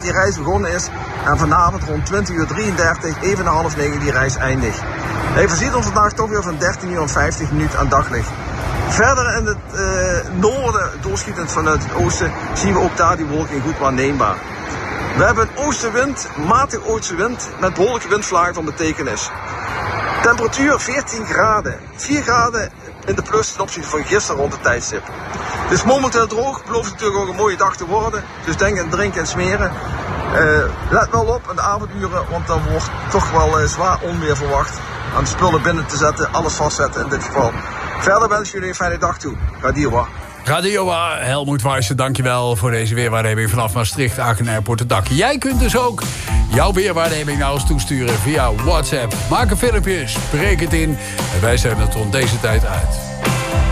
die reis begonnen is. En vanavond rond 20:33, even na 8:30, die reis eindigt. Hij voorziet ons vandaag toch weer van 13:50 aan daglicht. Verder in het noorden, doorschietend vanuit het oosten, zien we ook daar die wolking goed waarneembaar. We hebben een oostenwind, matig oostenwind, met behoorlijke windvlagen van betekenis. Temperatuur 14 graden, 4 graden in de plus ten opzichte van gisteren rond het tijdstip. Het is momenteel droog, belooft natuurlijk ook een mooie dag te worden. Dus denk aan drinken en smeren. Let wel op in de avonduren, want dan wordt toch wel zwaar onweer verwacht. Aan de spullen binnen te zetten, alles vastzetten in dit geval. Verder wens ik jullie een fijne dag toe. Radiowa. Radiowa, Helmoet Wijssen, dankjewel voor deze weerwaarneming vanaf Maastricht, Aken Airport het dak. Jij kunt dus ook jouw weerwaarneming naar ons toesturen via WhatsApp. Maak een filmpje, spreek het in en wij zenden het rond deze tijd uit.